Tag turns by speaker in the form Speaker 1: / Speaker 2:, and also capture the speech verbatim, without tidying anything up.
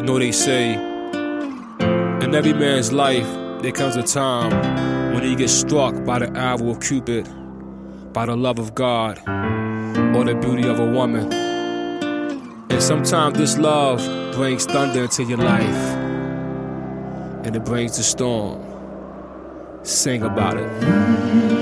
Speaker 1: You know they say, in every man's life, there comes a time when he gets struck by the arrow of Cupid, by the love of God, or the beauty of a woman. And sometimes this love brings thunder into your life, and it brings the storm. Sing about it.